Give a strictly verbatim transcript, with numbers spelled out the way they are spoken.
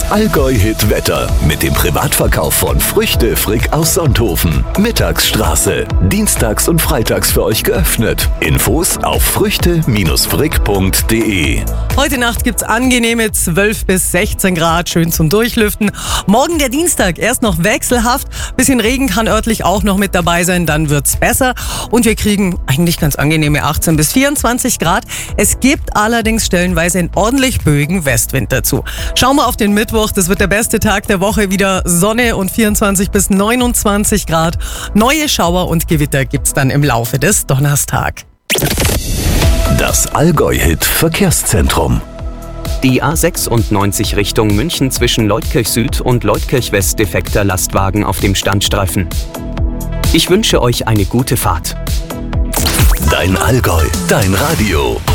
Allgäu-Hit-Wetter mit dem Privatverkauf von Früchte Frick aus Sonthofen. Mittagsstraße. Dienstags und freitags für euch geöffnet. Infos auf früchte frick punkt de. Heute Nacht gibt's angenehme zwölf bis sechzehn Grad, schön zum Durchlüften. Morgen der Dienstag, erst noch wechselhaft. Bisschen Regen kann örtlich auch noch mit dabei sein, dann wird's besser. Und wir kriegen eigentlich ganz angenehme achtzehn bis vierundzwanzig Grad. Es gibt allerdings stellenweise einen ordentlich böigen Westwind dazu. Schauen wir auf den Mittwoch, das wird der beste Tag der Woche, wieder Sonne und vierundzwanzig bis neunundzwanzig Grad. Neue Schauer und Gewitter gibt's dann im Laufe des Donnerstags. Das Allgäu-Hit Verkehrszentrum. Die A sechsundneunzig Richtung München zwischen Leutkirch Süd und Leutkirch West defekter Lastwagen auf dem Standstreifen. Ich wünsche euch eine gute Fahrt. Dein Allgäu, dein Radio.